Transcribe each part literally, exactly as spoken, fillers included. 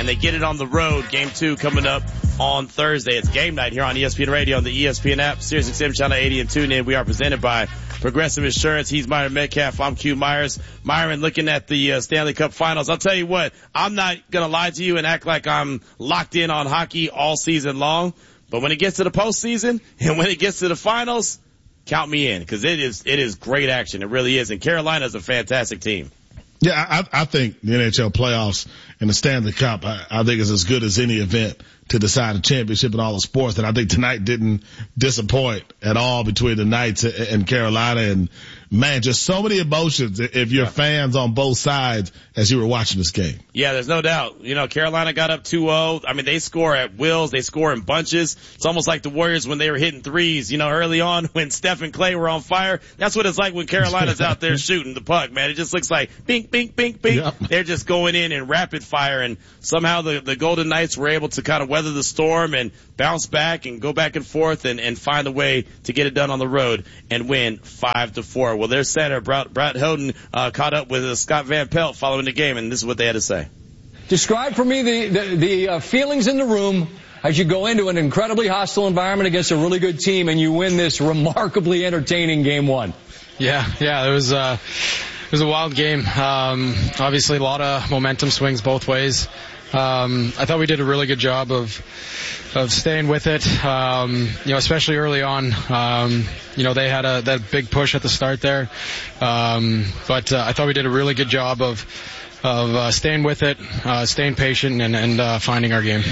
and they get it on the road. Game two coming up on Thursday. It's game night here on E S P N Radio on the E S P N app, Sirius X M Channel eighty, and tune in. We are presented by Progressive Insurance. He's Myron Metcalf. I'm Q Myers. Myron, looking at the uh, Stanley Cup Finals. I'll tell you what, I'm not going to lie to you and act like I'm locked in on hockey all season long. But when it gets to the postseason and when it gets to the finals, count me in, because it is it is great action. It really is. And Carolina's a fantastic team. Yeah, I, I think the N H L playoffs and the Stanley Cup, I, I think is as good as any event to decide a championship in all the sports. And I think tonight didn't disappoint at all between the Knights and Carolina. And man, just so many emotions if you're yeah. fans on both sides as you were watching this game. Yeah, there's no doubt. You know, Carolina got up two oh. I mean, they score at wills. They score in bunches. It's almost like the Warriors when they were hitting threes, you know, early on when Steph and Clay were on fire. That's what it's like when Carolina's out there shooting the puck, man. It just looks like bink, bink, bink, bink. Yep. They're just going in in rapid fire, and somehow the, the Golden Knights were able to kind of weather the storm and bounce back and go back and forth and, and find a way to get it done on the road and win five to four. Well, their center, Brad, Brad Houghton, uh, caught up with uh, Scott Van Pelt following the game, and this is what they had to say. Describe for me the, the, the uh, feelings in the room as you go into an incredibly hostile environment against a really good team and you win this remarkably entertaining game one. Yeah, yeah, it was, uh, it was a wild game. Um, obviously a lot of momentum swings both ways. Um, I thought we did a really good job of, of staying with it. Um, you know, especially early on. Um, you know, they had a, that big push at the start there. Um, but, uh, I thought we did a really good job of, of, uh, staying with it, uh, staying patient and, and, uh, finding our game.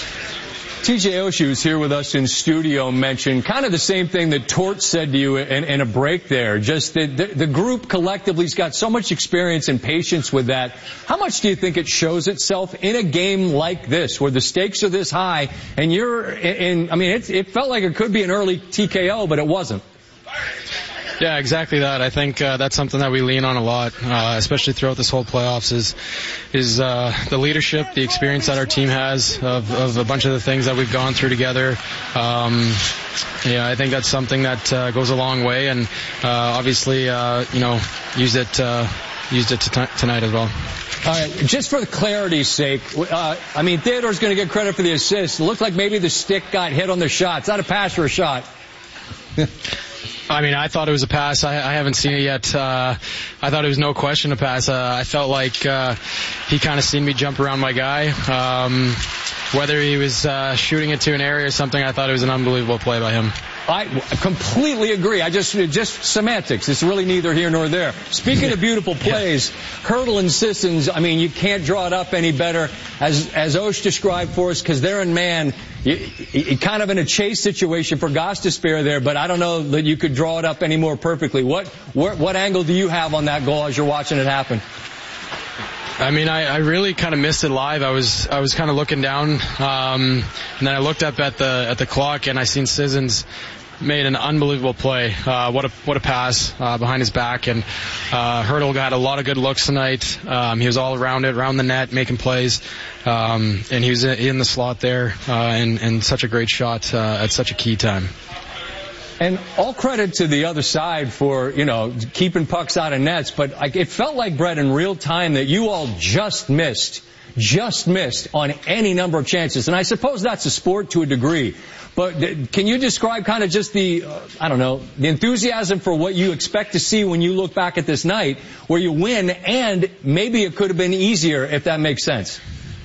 T J Oshie, who's here with us in studio, mentioned kind of the same thing that Tort said to you in, in a break there. Just that the, the group collectively's got so much experience and patience with that. How much do you think it shows itself in a game like this, where the stakes are this high, and you're in, I mean, it, it felt like it could be an early T K O, but it wasn't. Yeah, exactly that. I think uh, that's something that we lean on a lot, uh, especially throughout this whole playoffs, is is uh, the leadership, the experience that our team has of, of a bunch of the things that we've gone through together. Um, yeah, I think that's something that uh, goes a long way, and uh, obviously, uh, you know, used it uh, used it t- tonight as well. All right, just for the clarity's sake, uh, I mean, Theodore's going to get credit for the assist. It looked like maybe the stick got hit on the shot. It's not a pass or a shot. I mean, I thought it was a pass. I, I haven't seen it yet. Uh, I thought it was no question a pass. Uh, I felt like uh, he kind of seen me jump around my guy. Um, whether he was uh, shooting it to an area or something, I thought it was an unbelievable play by him. I completely agree. I just, just semantics. It's really neither here nor there. Speaking of beautiful plays, Hertl and Sissons, I mean, you can't draw it up any better, as, as Osh described for us, because they're in man, you, you, kind of in a chase situation for Gostisbehere there, but I don't know that you could draw it up any more perfectly. What, what, what angle do you have on that goal as you're watching it happen? I mean, I, I really kind of missed it live. I was, I was kind of looking down, um, and then I looked up at the, at the clock and I seen Sissons made an unbelievable play. Uh, what a, what a pass, uh, behind his back. And, uh, Hertl got a lot of good looks tonight. Um, he was all around it, around the net, making plays. Um, and he was in the slot there, uh, and, and such a great shot, uh, at such a key time. And all credit to the other side for, you know, keeping pucks out of nets, but it felt like, Brett, in real time that you all just missed, just missed on any number of chances. And I suppose that's a sport to a degree. But can you describe kind of just the, uh, I don't know, the enthusiasm for what you expect to see when you look back at this night where you win, and maybe it could have been easier, if that makes sense?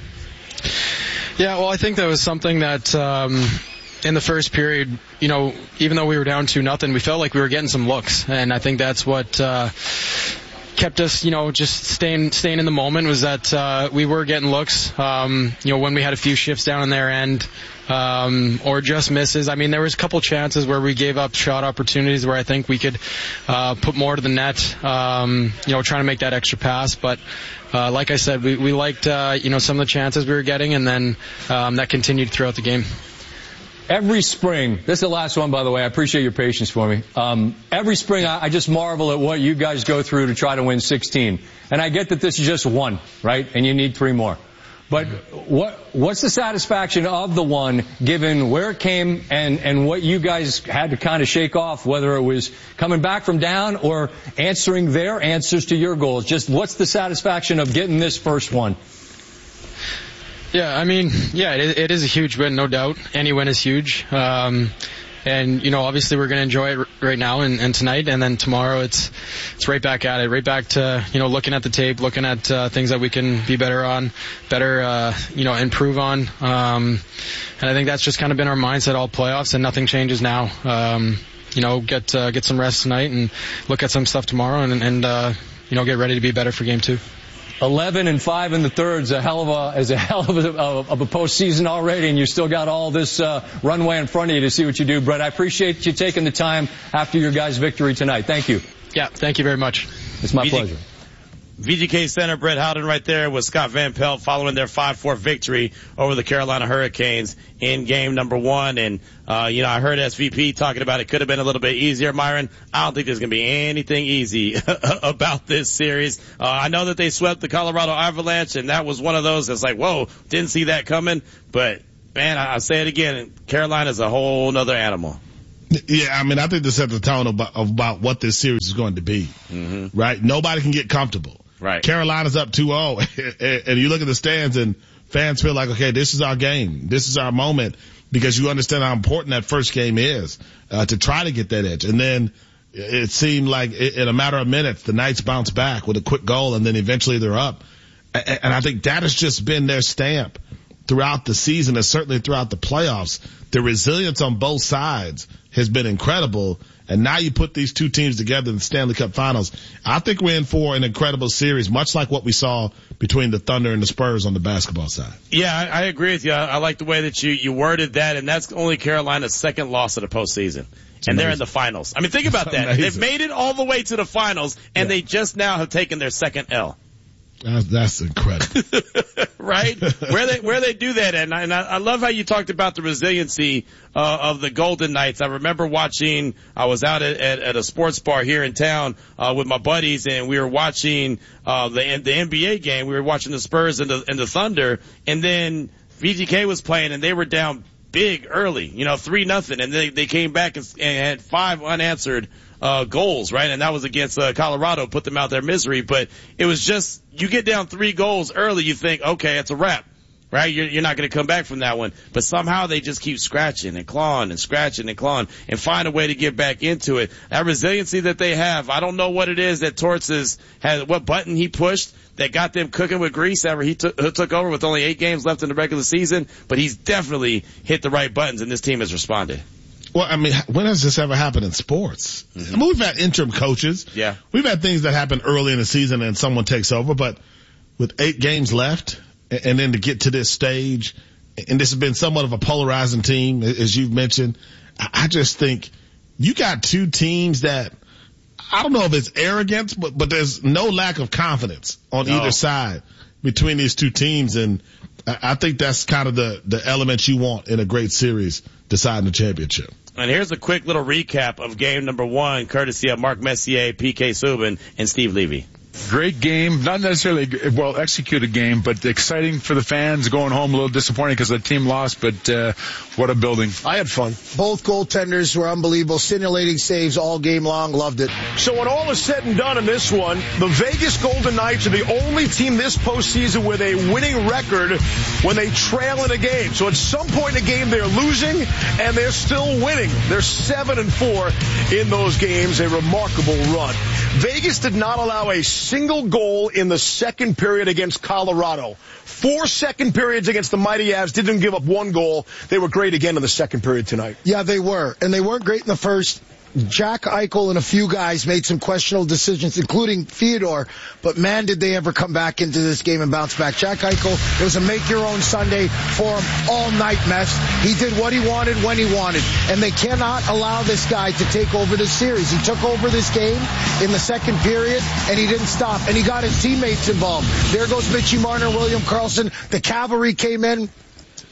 Yeah, well, I think that was something that, um, in the first period, you know, even though we were down two nothing, we felt like we were getting some looks, and I think that's what uh, kept us, you know, just staying staying in the moment, was that uh, we were getting looks. Um, you know, when we had a few shifts down in their end, um, or just misses. I mean, there was a couple chances where we gave up shot opportunities where I think we could uh, put more to the net. Um, you know, trying to make that extra pass, but. Uh, like I said, we, we liked, uh, you know, some of the chances we were getting, and then um, that continued throughout the game. Every spring, this is the last one, by the way, I appreciate your patience for me. Um, every spring, I, I just marvel at what you guys go through to try to win sixteen. And I get that this is just one, right? And you need three more. But what what's the satisfaction of the one, given where it came and, and what you guys had to kind of shake off, whether it was coming back from down or answering their answers to your goals? Just what's the satisfaction of getting this first one? Yeah, I mean, yeah, it, it is a huge win, no doubt. Any win is huge. Um, and, you know, obviously we're going to enjoy it r- right now and, and tonight, and then tomorrow it's it's right back at it, right back to, you know, looking at the tape, looking at uh, things that we can be better on, better, uh, you know, improve on. Um, and I think that's just kind of been our mindset all playoffs, and nothing changes now. Um, you know, get uh, get some rest tonight and look at some stuff tomorrow, and, and uh, you know, get ready to be better for game two. eleven and five in the third is a hell of a is a hell of a, of a postseason already, and you still got all this uh, runway in front of you to see what you do. Brett, I appreciate you taking the time after your guys' victory tonight. Thank you. Yeah, thank you very much. It's my V G- pleasure. V G K center Brett Howden right there with Scott Van Pelt following their five four victory over the Carolina Hurricanes in game number one. And, uh, you know, I heard S V P talking about it could have been a little bit easier, Myron. I don't think there's going to be anything easy about this series. Uh, I know that they swept the Colorado Avalanche, and that was one of those that's like, whoa, didn't see that coming. But, man, I, I'll say it again, Carolina's a whole nother animal. Yeah, I mean, I think this set the tone about, about what this series is going to be, Mm-hmm. right? Nobody can get comfortable. Right. Carolina's up two oh, and you look at the stands and fans feel like, okay, this is our game. This is our moment, because you understand how important that first game is, uh, to try to get that edge. And then it seemed like in a matter of minutes, the Knights bounce back with a quick goal, and then eventually they're up. And I think that has just been their stamp throughout the season, and certainly throughout the playoffs. The resilience on both sides has been incredible. And now you put these two teams together in the Stanley Cup Finals. I think we're in for an incredible series, much like what we saw between the Thunder and the Spurs on the basketball side. Yeah, I, I agree with you. I, I like the way that you, you worded that, and that's only Carolina's second loss of the postseason. It's and amazing. They're in the finals. I mean, think about that. Amazing. They've made it all the way to the finals, and yeah. they just now have taken their second L. That's, that's incredible. Right? Where they, where they do that. And I, and I love how you talked about the resiliency, uh, of the Golden Knights. I remember watching, I was out at, at, at a sports bar here in town, uh, with my buddies, and we were watching, uh, the, the N B A game. We were watching the Spurs and the, and the Thunder, and then V G K was playing, and they were down big early, you know, three nothing, and they, they came back and, and had five unanswered Uh, goals, right? And that was against, uh, Colorado, put them out their misery. But it was just, you get down three goals early, you think, okay, it's a wrap, right? You're, you're not going to come back from that one. But somehow they just keep scratching and clawing and scratching and clawing and find a way to get back into it. That resiliency that they have, I don't know what it is that Torts is, has, what button he pushed that got them cooking with grease ever he took, took over with only eight games left in the regular season. But he's definitely hit the right buttons, and this team has responded. Well, I mean, when has this ever happened in sports? Mm-hmm. I mean, we've had interim coaches. Yeah. We've had things that happen early in the season and someone takes over, but with eight games left, and then to get to this stage, and this has been somewhat of a polarizing team, as you've mentioned, I just think you got two teams that, I don't know if it's arrogance, but, but there's no lack of confidence on no. either side between these two teams, and I think that's kind of the, the element you want in a great series deciding the championship. And here's a quick little recap of game number one, courtesy of Mark Messier, P K Subban, and Steve Levy. Great game, not necessarily a well executed game, but exciting for the fans. Going home a little disappointing because the team lost, but uh, what a building. I had fun. Both goaltenders were unbelievable, scintillating saves all game long. Loved it. So when all is said and done in this one, the Vegas Golden Knights are the only team this postseason with a winning record when they trail in a game. So at some point in the game they're losing and they're still winning. They're seven and four in those games, a remarkable run. Vegas did not allow a single goal in the second period against Colorado. Four second periods against the Mighty Avs, didn't give up one goal. They were great again in the second period tonight. Yeah, they were. And they weren't great in the first. Jack Eichel and a few guys made some questionable decisions, including Theodore, but man, did they ever come back into this game and bounce back. Jack Eichel, it was a make-your-own Sunday for him all night mess. He did what he wanted when he wanted, and they cannot allow this guy to take over this series. He took over this game in the second period, and he didn't stop, and he got his teammates involved. There goes Mitchie Marner, William Karlsson. The cavalry came in.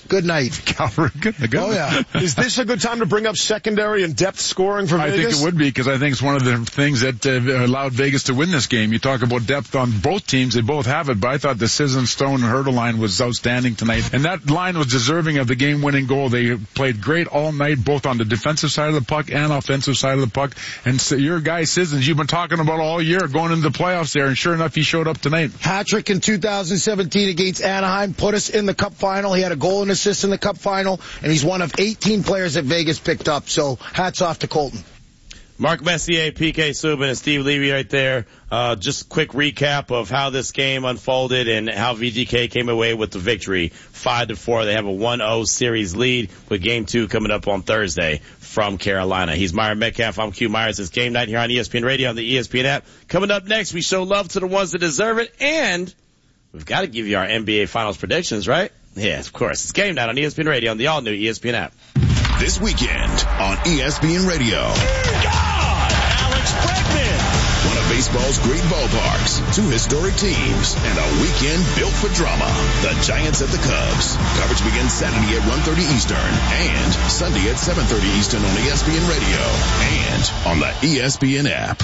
Good night. Calvert, good, good. Oh, yeah. Is this a good time to bring up secondary and depth scoring for Vegas? I think it would be, because I think it's one of the things that uh, allowed Vegas to win this game. You talk about depth on both teams. They both have it, but I thought the Sisson, Stone, and Hurdle line was outstanding tonight. And that line was deserving of the game-winning goal. They played great all night, both on the defensive side of the puck and offensive side of the puck. And so your guy, Sissons, you've been talking about all year going into the playoffs there, and sure enough, he showed up tonight. Hat-trick in two thousand seventeen against Anaheim, put us in the Cup final. He had a goal and assist in the Cup final, and he's one of eighteen players that Vegas picked up. So hats off to Colton. Mark Messier, P K Subban, and Steve Levy right there. Uh, just quick recap of how this game unfolded and how V G K came away with the victory. Five to four. They have a one oh series lead with game two coming up on Thursday from Carolina. He's Myron Metcalf. I'm Q Myers. It's game night here on E S P N Radio on the E S P N app. Coming up next, we show love to the ones that deserve it, and we've got to give you our N B A Finals predictions, right? Yes, of course. It's game night on E S P N Radio on the all-new E S P N app. This weekend on E S P N Radio. God! Alex Bregman! One of baseball's great ballparks, two historic teams, and a weekend built for drama. The Giants at the Cubs. Coverage begins Saturday at one thirty Eastern and Sunday at seven thirty Eastern on E S P N Radio and on the E S P N app.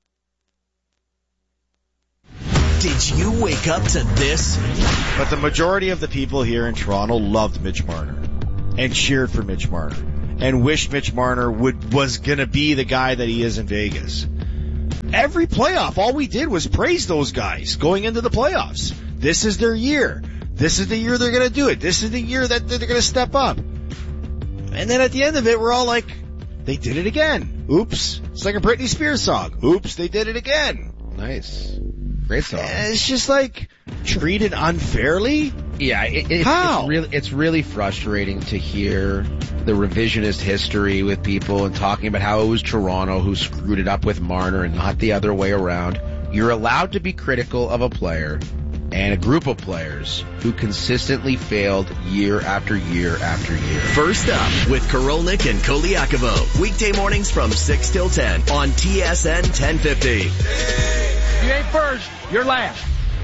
Did you wake up to this? But the majority of the people here in Toronto loved Mitch Marner and cheered for Mitch Marner and wished Mitch Marner would was going to be the guy that he is in Vegas. Every playoff, all we did was praise those guys going into the playoffs. This is their year. This is the year they're going to do it. This is the year that they're going to step up. And then at the end of it, we're all like, they did it again. Oops. It's like a Britney Spears song. Oops, they did it again. Nice. Great song. It's just like treated unfairly. Yeah, it, it, How? It's really, it's really frustrating to hear the revisionist history with people and talking about how it was Toronto who screwed it up with Marner and not the other way around. You're allowed to be critical of a player and a group of players who consistently failed year after year after year. First up with Korolnik and Koliakovo. Weekday mornings from six till ten on T S N ten fifty. You ain't first, you're last.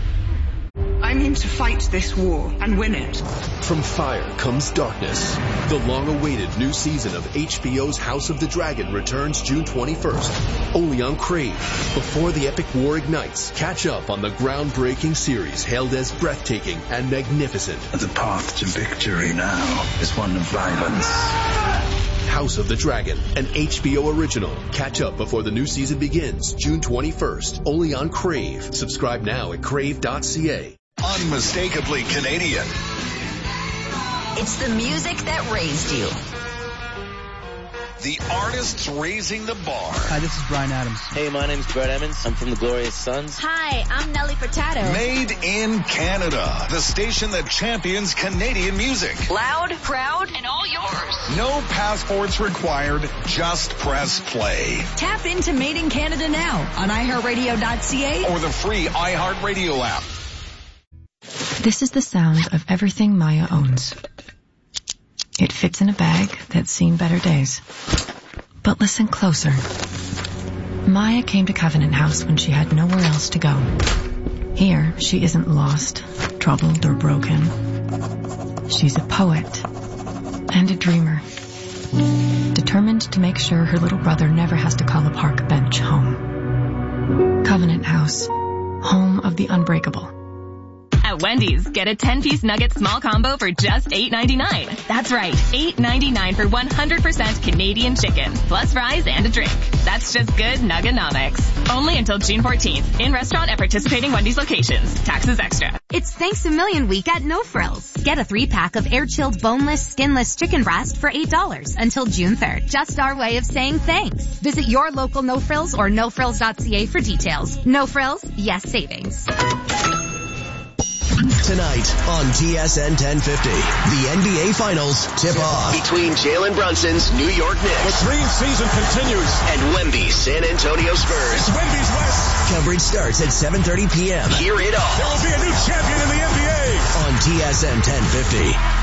I'm in to fight this war and win it. From fire comes darkness. The long-awaited new season of H B O's House of the Dragon returns June twenty-first, only on Crave. Before the epic war ignites, catch up on the groundbreaking series hailed as breathtaking and magnificent. The path to victory now is one of violence. House of the Dragon, an H B O original. Catch up before the new season begins, June twenty-first, only on Crave. Subscribe now at crave dot c a. Unmistakably Canadian. It's the music that raised you. The artists raising the bar. Hi, this is Bryan Adams. Hey, my name's Brett Emmons. I'm from the Glorious Sons. Hi, I'm Nelly Furtado. Made in Canada. The station that champions Canadian music. Loud, proud, and all yours. No passports required. Just press play. Tap into Made in Canada now on i heart radio dot c a or the free iHeartRadio app. This is the sound of everything Maya owns. It fits in a bag that's seen better days. But listen closer. Maya came to Covenant House when she had nowhere else to go. Here, she isn't lost, troubled, or broken. She's a poet and a dreamer, determined to make sure her little brother never has to call a park bench home. Covenant House, home of the unbreakable. At Wendy's, get a ten-piece nugget small combo for just eight ninety-nine. That's right, eight ninety-nine for one hundred percent Canadian chicken, plus fries and a drink. That's just good Nugganomics. Only until June fourteenth. In restaurant at participating Wendy's locations. Taxes extra. It's Thanks a Million week at No Frills. Get a three-pack of air-chilled, boneless, skinless chicken breast for eight dollars until June third. Just our way of saying thanks. Visit your local No Frills or no frills dot c a for details. No Frills, yes savings. Tonight on T S N ten fifty, the N B A Finals tip-off between Jalen Brunson's New York Knicks. The dream season continues. And Wemby's San Antonio Spurs. It's Wemby's West. Coverage starts at seven thirty p.m. Hear it all. There will be a new champion in the N B A. On T S N ten fifty.